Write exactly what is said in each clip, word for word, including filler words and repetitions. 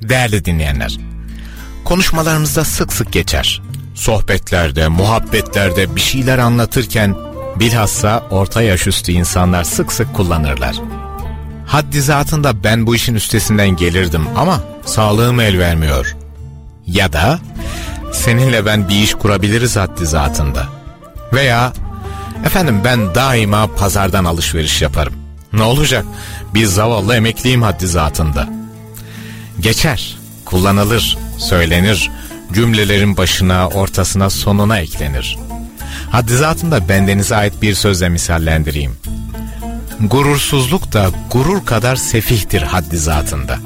Değerli dinleyenler, konuşmalarımızda sık sık geçer. Sohbetlerde, muhabbetlerde bir şeyler anlatırken bilhassa orta yaş üstü insanlar sık sık kullanırlar. Haddi zatında ben bu işin üstesinden gelirdim ama sağlığım el vermiyor. Ya da seninle ben bir iş kurabiliriz haddi zatında. Veya efendim ben daima pazardan alışveriş yaparım. Ne olacak? Bir zavallı emekliyim haddi zatında. Geçer, kullanılır, söylenir, cümlelerin başına, ortasına, sonuna eklenir. Haddi zatında bendenize ait bir sözle misallendireyim. Gurursuzluk da gurur kadar sefihtir haddi zatında.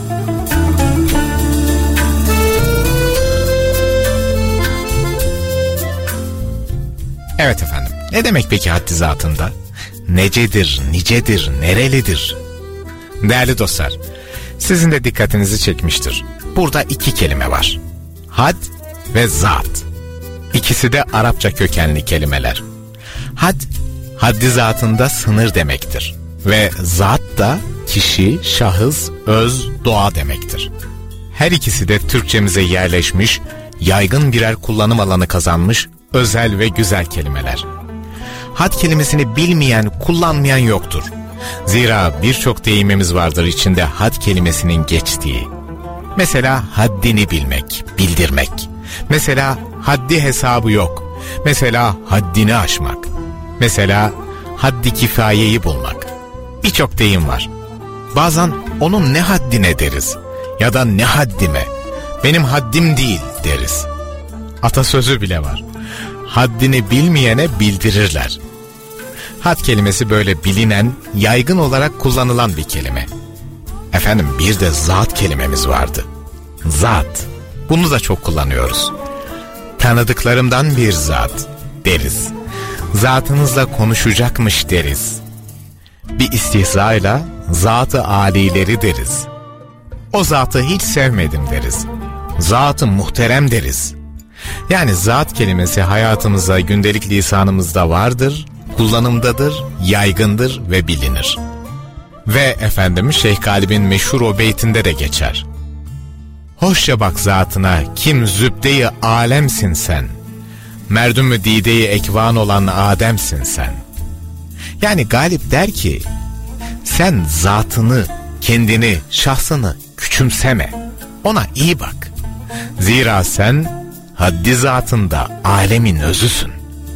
Evet efendim, ne demek peki haddi zatında? Necedir, nicedir, nerelidir? Değerli dostlar, sizin de dikkatinizi çekmiştir. Burada iki kelime var. Had ve zat. İkisi de Arapça kökenli kelimeler. Had, haddi zatında sınır demektir. Ve zat da kişi, şahıs, öz, doğa demektir. Her ikisi de Türkçemize yerleşmiş, yaygın birer kullanım alanı kazanmış, özel ve güzel kelimeler. Had kelimesini bilmeyen, kullanmayan yoktur. Zira birçok deyimimiz vardır içinde had kelimesinin geçtiği. Mesela haddini bilmek, bildirmek. Mesela haddi hesabı yok. Mesela haddini aşmak. Mesela haddi kifayeyi bulmak. Birçok deyim var. Bazen onun ne haddine deriz ya da ne haddime, benim haddim değil deriz. Atasözü bile var. Haddini bilmeyene bildirirler. Had kelimesi böyle bilinen, yaygın olarak kullanılan bir kelime. Efendim bir de zat kelimemiz vardı. Zat. Bunu da çok kullanıyoruz. Tanıdıklarımdan bir zat deriz. Zatınızla konuşacakmış deriz. Bir istihzayla zat-ı âlileri deriz. O zatı hiç sevmedim deriz. Zat-ı muhterem deriz. Yani zat kelimesi hayatımızda, gündelik lisanımızda vardır, kullanımdadır, yaygındır ve bilinir. Ve efendim Şeyh Galip'in meşhur o beytinde de geçer. Hoşça bak zatına, kim zübde-i alemsin sen. Merdüm-ü dide-i ekvan olan Adem'sin sen. Yani Galip der ki, sen zatını, kendini, şahsını küçümseme. Ona iyi bak. Zira sen haddi zatında alemin özüsün.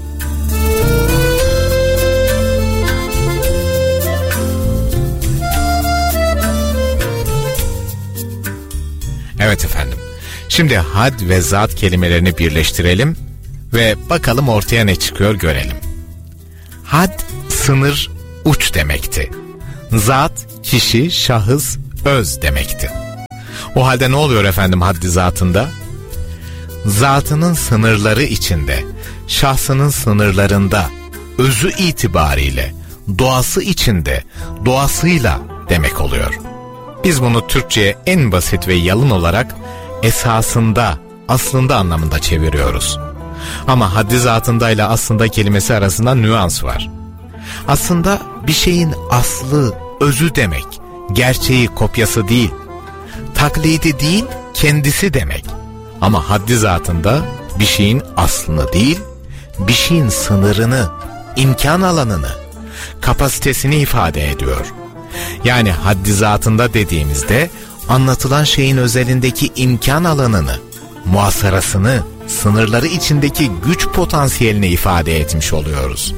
Evet efendim. Şimdi had ve zat kelimelerini birleştirelim ve bakalım ortaya ne çıkıyor görelim. Had sınır, uç demekti. Zat kişi, şahıs, öz demekti. O halde ne oluyor efendim haddi zatında? Zatının sınırları içinde, şahsının sınırlarında, özü itibariyle, doğası içinde, doğasıyla demek oluyor. Biz bunu Türkçe'ye en basit ve yalın olarak esasında, aslında anlamında çeviriyoruz. Ama haddi zatında ile aslında kelimesi arasında nüans var. Aslında bir şeyin aslı, özü demek, gerçeği, kopyası değil, taklidi değil, kendisi demek. Ama haddi zatında bir şeyin aslını değil, bir şeyin sınırını, imkan alanını, kapasitesini ifade ediyor. Yani haddi zatında dediğimizde anlatılan şeyin özelindeki imkan alanını, muhasarasını, sınırları içindeki güç potansiyelini ifade etmiş oluyoruz.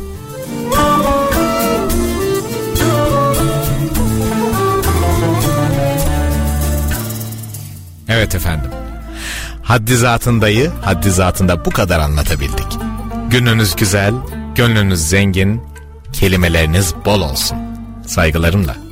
Evet efendim. Haddi zatındayı haddi zatında bu kadar anlatabildik. Gününüz güzel, gönlünüz zengin, kelimeleriniz bol olsun. Saygılarımla.